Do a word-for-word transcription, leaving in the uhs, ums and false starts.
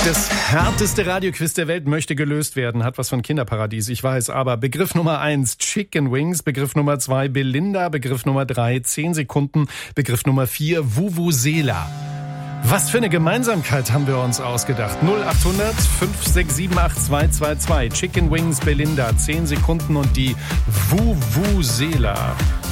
Das härteste Radioquiz der Welt möchte gelöst werden, hat was von Kinderparadies, ich weiß, aber Begriff Nummer eins, Chicken Wings, Begriff Nummer zwei, Belinda, Begriff Nummer drei, zehn Sekunden, Begriff Nummer vier, Vuvuzela. Was für eine Gemeinsamkeit haben wir uns ausgedacht? null acht hundert fünf sechs sieben acht zwei zwei zwei, Chicken Wings, Belinda, zehn Sekunden und die Vuvuzela.